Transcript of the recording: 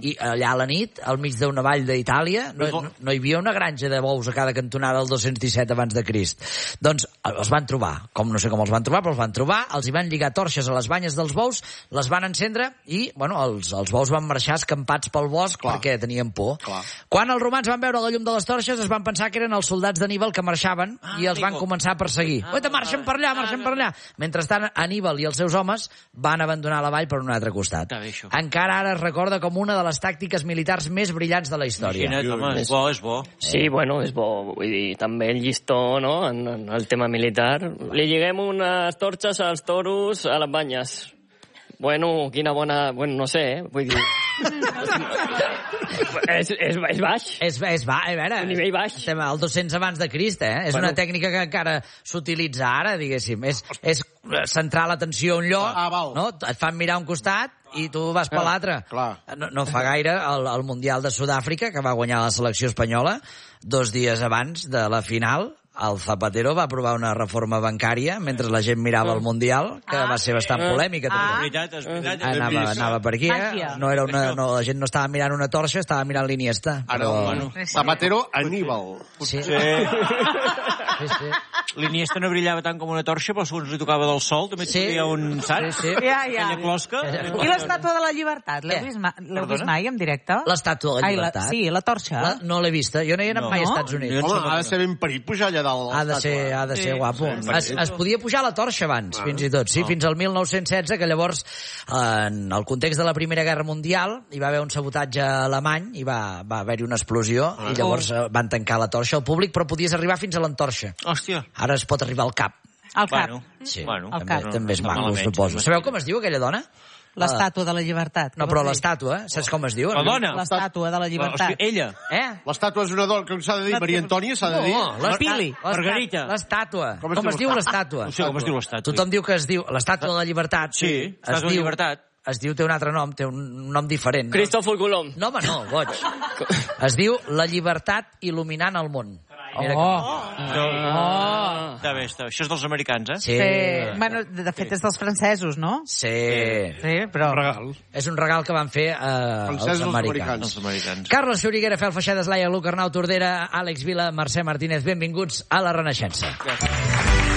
I allà a la nit, al mig d'una vall d'Itàlia, no hi havia una granja de bous a cada cantonada del 217 abans de Crist. Doncs els van trobar, no sé com els van trobar, però els van trobar, els hi van lligar torxes a les banyes dels bous, les van encendre i, bueno, els bous van marxar escampats pel bosc perquè tenien por. Quan els romans van veure la llum de les torxes es van pensar que eren els soldats d'Aníbal que marxaven i els van començar a perseguir. Oita, marxen per allà, marxen per allà. Mentrestant, Aníbal i els seus homes van abandonar la vall per un altre costat. Encara ara es recorda com una de les tàctiques militars més brillants de la història. És bo, és bo. Sí, bueno, és bo. Vull dir, també el llistó, no?, en el tema militar. Li lliguem unes torxes als toros a les banyes. Bueno, quina bona... Bueno, no sé, vull dir... és baix. És a veure... Un nivell baix. Estem al 200 abans de Crist, eh? És una tècnica que encara s'utilitza ara, diguéssim. És centrar l'atenció a un lloc, no? Et fan mirar a un costat i tu vas per l'altre. No fa gaire el Mundial de Sud-àfrica, que va guanyar la selecció espanyola, 2 dies abans de la final, el Zapatero va aprovar una reforma bancària mentre la gent mirava el Mundial, que va ser bastant polèmica. És veritat. Anava per aquí, la gent no estava mirant una torxa, estava mirant l'Iniesta. Zapatero, Aníbal. Sí. L'Iniesta no brillava tant com una torxa, però segons li tocava del sol també tenia un sac. Aquella closca. I l'estàtua de la llibertat? L'heu vist mai en directe? L'estàtua de la llibertat? Sí, la torxa. No l'he vista. Jo no hi he anat mai als Estats Units. Home, ha de ser ben perill pujar allà dalt. Ha de ser guapo. Es podia pujar a la torxa abans, fins i tot. Sí, fins al 1916, que llavors, en el context de la Primera Guerra Mundial, hi va haver un sabotatge alemany, i va haver-hi una explosió, i llavors van tancar la torxa al públic, però podies arribar fins a l'antorxa. Hòstia. Ara es pot arribar al cap. Al cap. Sí, també és maco, suposo. Sabeu com es diu aquella dona? L'estàtua de la llibertat. No, però l'estàtua, saps com es diu? La dona. L'estàtua de la llibertat. Ella. L'estàtua és una dona, que s'ha de dir? Maria Antònia, s'ha de dir? Pili. Margarita. L'estàtua. Com es diu l'estàtua? No sé com es diu l'estàtua. Tothom diu que es diu l'estàtua de la llibertat. Sí, l'estàtua de la llibertat. Es diu, té un altre nom, té un nom diferent. Cristòfor Colom. No, home, no, boig. Es diu La llibertat il·luminant el món. Està bé. Això és dels americans, eh? Sí. Bueno, de fet és dels francesos, no? Sí, però... és un regal que van fer els americans. Carles Xuriguera, Fel Feixedes, Laia Luc, Arnau Tordera, Àlex Vila, Mercè Martínez, benvinguts a La Renaixença.